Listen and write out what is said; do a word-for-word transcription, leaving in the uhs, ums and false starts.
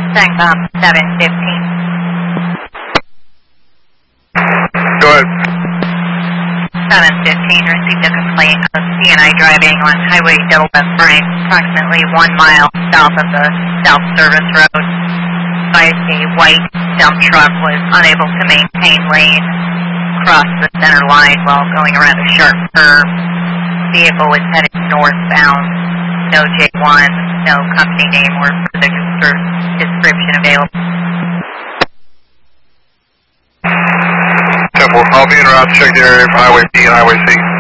SACOM seven fifteen. Go ahead. seven fifteen received a complaint of C and I driving on Highway Double West Brink, approximately one mile south of the South Service Road. A white dump truck was unable to maintain lane across the center line while going around a sharp curve. Vehicle was headed northbound. No J one, no company name or further description available. Temple, I'll be en route to check the area for Highway B and Highway C.